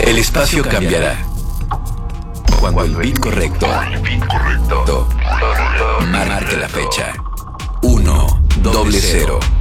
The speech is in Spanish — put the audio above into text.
El espacio cambiará cuando el bit correcto marque la fecha. 100.